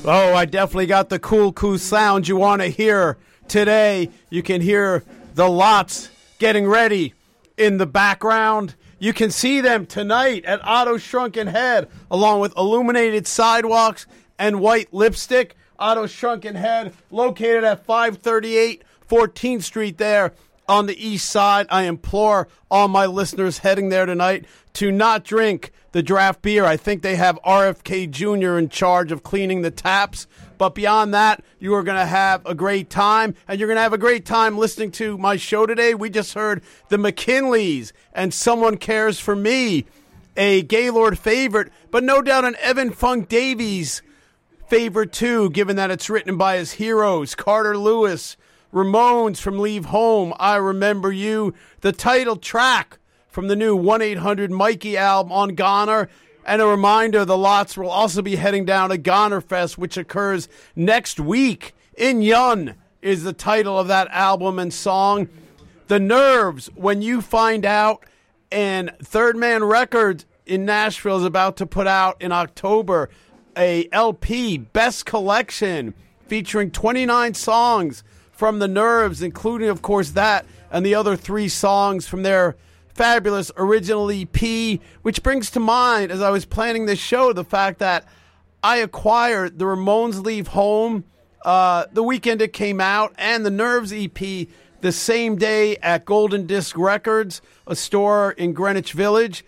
Oh, I definitely got the cool sound you want to hear today. You can hear the Lots getting ready in the background. You can see them tonight at Otto's Shrunken Head, along with illuminated sidewalks and white lipstick. Otto's Shrunken Head, located at 538 14th Street there on the east side. I implore all my listeners heading there tonight to not drink the draft beer. I think they have RFK Jr. in charge of cleaning the taps. But beyond that, you are going to have a great time, and you're going to have a great time listening to my show today. We just heard the McKinleys and Someone Cares for Me, a Gaylord favorite, but no doubt an Evan Funk Davies favorite too, given that it's written by his heroes, Carter Lewis, Ramones from Leave Home, I Remember You, the title track from the new 1-800-Mikey album on Goner. And a reminder, the Lots will also be heading down to Goner Fest, which occurs next week. In Yun is the title of that album and song. The Nerves, When You Find Out, and Third Man Records in Nashville is about to put out in October a LP, Best Collection, featuring 29 songs from The Nerves, including, of course, that and the other 3 songs from their fabulous original EP, which brings to mind, as I was planning this show, the fact that I acquired the Ramones Leave Home the weekend it came out, and the Nerves EP the same day at Golden Disc Records, a store in Greenwich Village.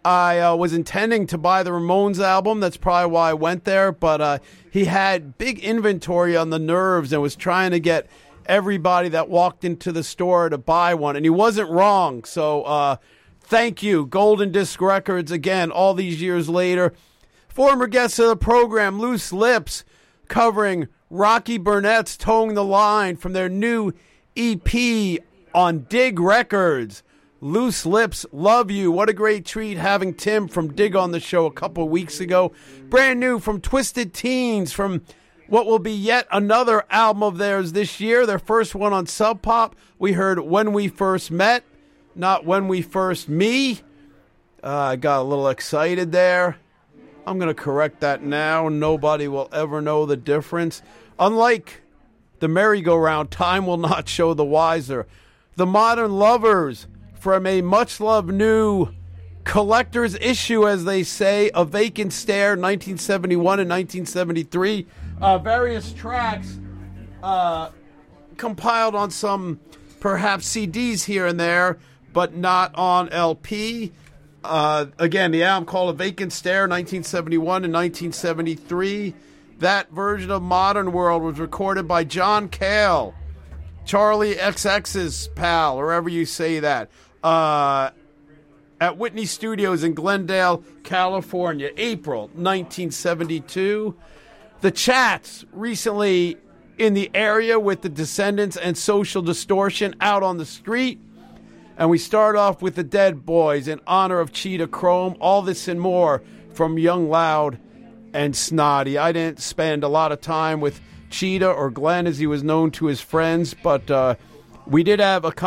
I was intending to buy the Ramones album. That's probably why I went there, but he had big inventory on the Nerves and was trying to get everybody that walked into the store to buy one, and he wasn't wrong. So thank you, Golden Disc Records, again, all these years later. Former guests of the program, Loose Lips, covering Rocky Burnett's Towing the Line from their new EP on Dig Records. Loose Lips, love you. What a great treat having Tim from Dig on the show a couple of weeks ago. Brand new from Twisted Teens, from what will be yet another album of theirs this year, their first one on Sub Pop. We heard When We First Met, not When We First Me. I got a little excited there. I'm going to correct that now. Nobody will ever know the difference. Unlike the merry-go-round, time will not show the wiser. The Modern Lovers, from a much-loved new collector's issue, as they say, A Vacant Stare, 1971 and 1973. Various tracks compiled on some, perhaps, CDs here and there, but not on LP. Again, the album called A Vacant Stare, 1971 and 1973. That version of Modern World was recorded by John Cale, Charlie XCX's pal, or however you say that, at Whitney Studios in Glendale, California, April 1972. The Chats, recently in the area with the Descendants and Social Distortion, out on the street. And we start off with the Dead Boys in honor of Cheetah Chrome. All this and more from Young, Loud, and Snotty. I didn't spend a lot of time with Cheetah, or Glenn as he was known to his friends, but we did have a